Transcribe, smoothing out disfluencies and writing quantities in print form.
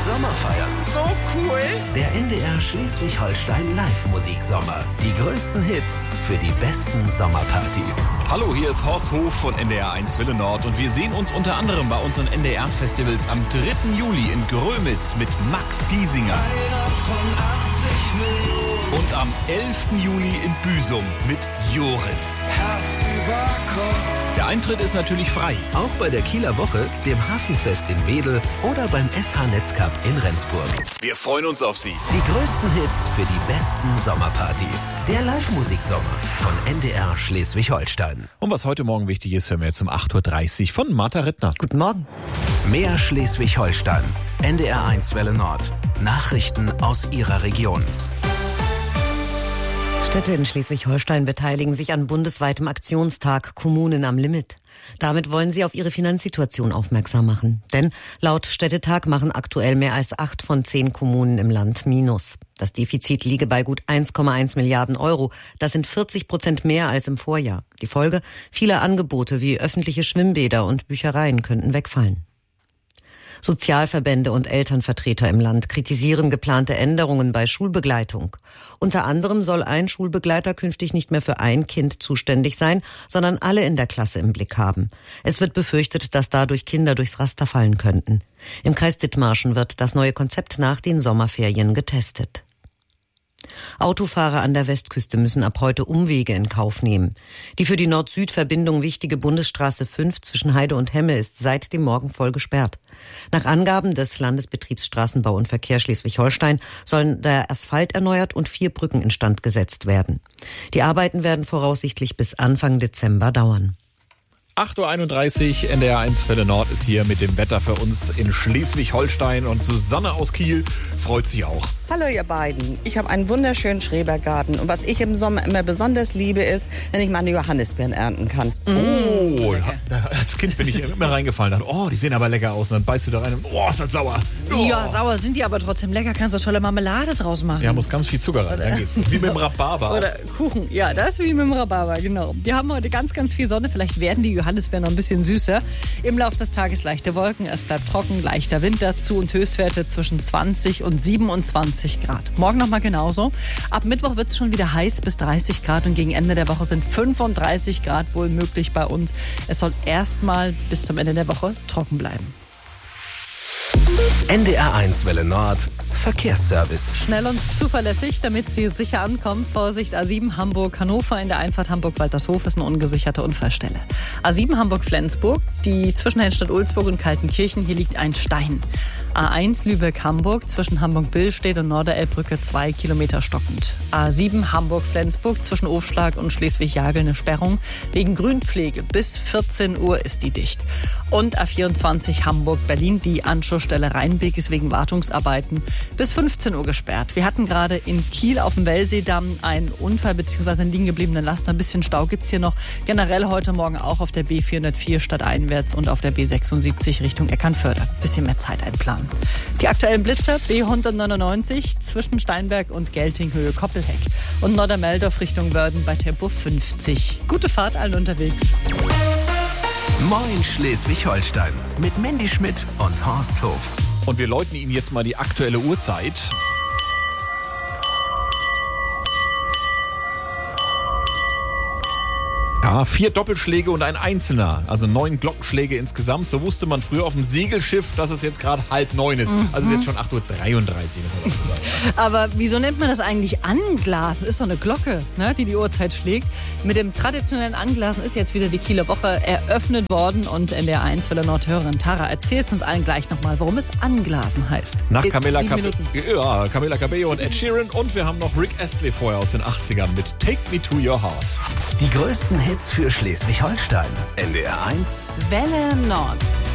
Sommer feiern. So cool. Der NDR Schleswig-Holstein Live-Musiksommer. Die größten Hits für die besten Sommerpartys. Hallo, hier ist Horst Hof von NDR 1 Welle Nord und wir sehen uns unter anderem bei unseren NDR-Festivals am 3. Juli in Grömitz mit Max Giesinger. Einer von 80 Millionen. Und am 11. Juli in Büsum mit Joris. Herz über Kopf. Der Eintritt ist natürlich frei. Auch bei der Kieler Woche, dem Hafenfest in Wedel oder beim SH Netzcup in Rendsburg. Wir freuen uns auf Sie. Die größten Hits für die besten Sommerpartys. Der Live-Musiksommer von NDR Schleswig-Holstein. Und was heute Morgen wichtig ist, hören wir jetzt um 8.30 Uhr von Martha Rittner. Guten Morgen. Mehr Schleswig-Holstein. NDR 1 Welle Nord. Nachrichten aus Ihrer Region. Städte in Schleswig-Holstein beteiligen sich an bundesweitem Aktionstag Kommunen am Limit. Damit wollen sie auf ihre Finanzsituation aufmerksam machen. Denn laut Städtetag machen aktuell mehr als 8 von 10 Kommunen im Land Minus. Das Defizit liege bei gut 1,1 Milliarden Euro. Das sind 40% mehr als im Vorjahr. Die Folge? Viele Angebote wie öffentliche Schwimmbäder und Büchereien könnten wegfallen. Sozialverbände und Elternvertreter im Land kritisieren geplante Änderungen bei Schulbegleitung. Unter anderem soll ein Schulbegleiter künftig nicht mehr für ein Kind zuständig sein, sondern alle in der Klasse im Blick haben. Es wird befürchtet, dass dadurch Kinder durchs Raster fallen könnten. Im Kreis Dithmarschen wird das neue Konzept nach den Sommerferien getestet. Autofahrer an der Westküste müssen ab heute Umwege in Kauf nehmen. Die für die Nord-Süd-Verbindung wichtige Bundesstraße 5 zwischen Heide und Hemme ist seit dem Morgen voll gesperrt. Nach Angaben des Landesbetriebs Straßenbau und Verkehr Schleswig-Holstein sollen der Asphalt erneuert und 4 Brücken instand gesetzt werden. Die Arbeiten werden voraussichtlich bis Anfang Dezember dauern. 8.31 Uhr, NDR 1 Welle Nord ist hier mit dem Wetter für uns in Schleswig-Holstein und Susanne aus Kiel freut sich auch. Hallo ihr beiden. Ich habe einen wunderschönen Schrebergarten und was ich im Sommer immer besonders liebe ist, wenn ich meine Johannisbeeren ernten kann. Oh, als Kind bin ich immer reingefallen und dachte, oh, die sehen aber lecker aus und dann beißt du da rein und oh, ist das sauer. Oh. Ja, sauer sind die aber trotzdem lecker. Kannst du tolle Marmelade draus machen. Ja, muss ganz viel Zucker rein, dann geht's. Wie mit dem Rhabarber. Oder Kuchen, ja, das ist wie mit dem Rhabarber, genau. Wir haben heute ganz, ganz viel Sonne. Vielleicht werden die Johannisbeeren noch ein bisschen süßer. Im Laufe des Tages leichte Wolken, es bleibt trocken, leichter Wind dazu und Höchstwerte zwischen 20 und 27 Grad. Morgen nochmal genauso. Ab Mittwoch wird es schon wieder heiß bis 30 Grad und gegen Ende der Woche sind 35 Grad wohl möglich bei uns. Es soll erstmal bis zum Ende der Woche trocken bleiben. NDR 1 Welle Nord. Verkehrsservice. Schnell und zuverlässig, damit Sie sicher ankommen. Vorsicht, A7 Hamburg-Hannover in der Einfahrt Hamburg-Waltershof ist eine ungesicherte Unfallstelle. A7 Hamburg-Flensburg, die zwischen Hennstadt-Ulzburg und Kaltenkirchen, hier liegt ein Stein. A1 Lübeck-Hamburg zwischen Hamburg-Billstedt und Norderelbbrücke 2 Kilometer stockend. A7 Hamburg-Flensburg zwischen Ofschlag und Schleswig-Jagel eine Sperrung. Wegen Grünpflege bis 14 Uhr ist die dicht. Und A24 Hamburg-Berlin, die Anschlussstelle Rheinbeek ist wegen Wartungsarbeiten bis 15 Uhr gesperrt. Wir hatten gerade in Kiel auf dem Wellseedamm einen Unfall bzw. einen liegen gebliebenen Laster. Ein bisschen Stau gibt's hier noch. Generell heute Morgen auch auf der B404 stadteinwärts und auf der B76 Richtung Eckernförde. Bisschen mehr Zeit einplanen. Die aktuellen Blitzer B199 zwischen Steinberg und Gelting Höhe Koppelheck und Nordermeldorf Richtung Wörden bei Tempo 50. Gute Fahrt allen unterwegs. Moin Schleswig-Holstein mit Mandy Schmidt und Horst Hof. Und wir läuten Ihnen jetzt mal die aktuelle Uhrzeit. Ja, 4 Doppelschläge und ein einzelner, also 9 Glockenschläge insgesamt. So wusste man früher auf dem Segelschiff, dass es jetzt gerade 8:30 ist. Also es ist jetzt schon 8.33 Uhr. Aber wieso nennt man das eigentlich Anglasen? Ist doch eine Glocke, ne, die Uhrzeit schlägt. Mit dem traditionellen Anglasen ist jetzt wieder die Kieler Woche eröffnet worden. Und NDR 1 Welle Nord-Hörerin Tara erzählt uns allen gleich nochmal, warum es Anglasen heißt. Nach Camila Cabello und Ed Sheeran. Und wir haben noch Rick Astley vorher aus den 80ern mit Take Me To Your Heart. Die größten Hits für Schleswig-Holstein. NDR 1 Welle Nord.